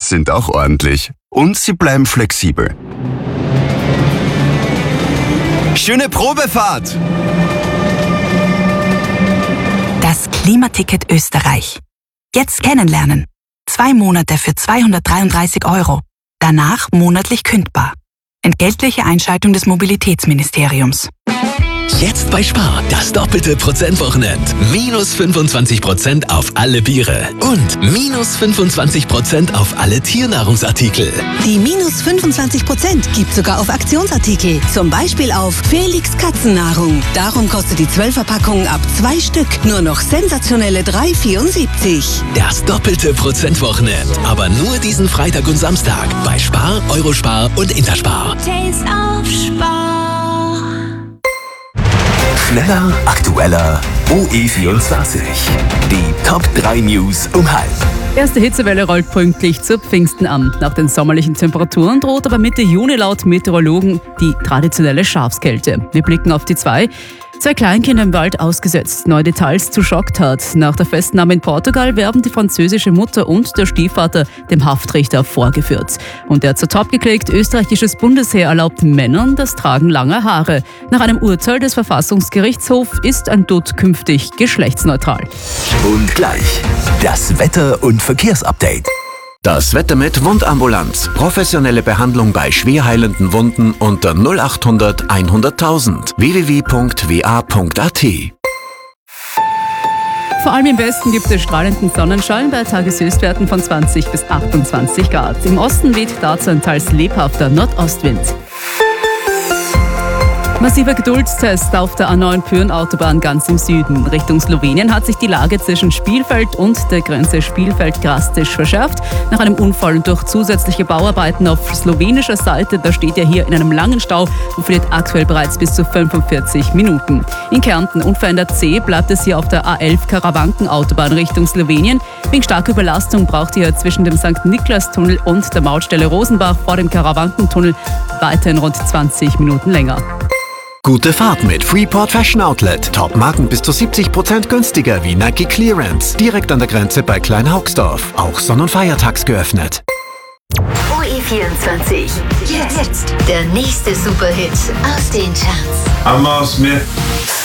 sind auch ordentlich. Und sie bleiben flexibel. Schöne Probefahrt! Das Klimaticket Österreich. Jetzt kennenlernen. 2 Monate für 233 €. Danach monatlich kündbar. Entgeltliche Einschaltung des Mobilitätsministeriums. Jetzt bei Spar, das doppelte Prozentwochenend. Minus 25% auf alle Biere und minus 25% auf alle Tiernahrungsartikel. Die minus 25% gibt sogar auf Aktionsartikel. Zum Beispiel auf Felix Katzennahrung. Darum kostet die 12er-Packung ab 2 Stück nur noch sensationelle 3,74. Das doppelte Prozentwochenend. Aber nur diesen Freitag und Samstag bei Spar, Eurospar und Interspar. Taste of Spar. Schneller, aktueller, OE24. Die Top 3 News um 12:30. Erste Hitzewelle rollt pünktlich zu Pfingsten an. Nach den sommerlichen Temperaturen droht aber Mitte Juni laut Meteorologen die traditionelle Schafskälte. Wir blicken auf die 2 Kleinkinder im Wald ausgesetzt. Neue Details zu Schocktat. Nach der Festnahme in Portugal werden die französische Mutter und der Stiefvater dem Haftrichter vorgeführt. Und der zu Top geklickt, österreichisches Bundesheer erlaubt Männern das Tragen langer Haare. Nach einem Urteil des Verfassungsgerichtshofs ist ein Dutt künftig geschlechtsneutral. Und gleich das Wetter- und Verkehrsupdate. Das Wetter mit Wundambulanz. Professionelle Behandlung bei schwer heilenden Wunden unter 0800 100.000. www.wa.at. Vor allem im Westen gibt es strahlenden Sonnenschein bei Tageshöchstwerten von 20 bis 28 Grad. Im Osten weht dazu ein teils lebhafter Nordostwind. Massiver Geduldstest auf der A9 Pyhrn-Autobahn ganz im Süden. Richtung Slowenien hat sich die Lage zwischen Spielfeld und der Grenze Spielfeld drastisch verschärft. Nach einem Unfall und durch zusätzliche Bauarbeiten auf slowenischer Seite, da steht ja hier in einem langen Stau und verliert aktuell bereits bis zu 45 Minuten. In Kärnten unverändert zäh bleibt es hier auf der A11 Karawanken-Autobahn Richtung Slowenien. Wegen starker Überlastung braucht ihr zwischen dem St. Niklas-Tunnel und der Mautstelle Rosenbach vor dem Karawanken-Tunnel weiterhin rund 20 Minuten länger. Gute Fahrt mit Freeport Fashion Outlet. Top-Marken bis zu 70% günstiger wie Nike Clearance. Direkt an der Grenze bei Kleinhaugsdorf. Auch Sonn- und Feiertags geöffnet. OE24. Jetzt der nächste Superhit aus den Charts. Amar Smith.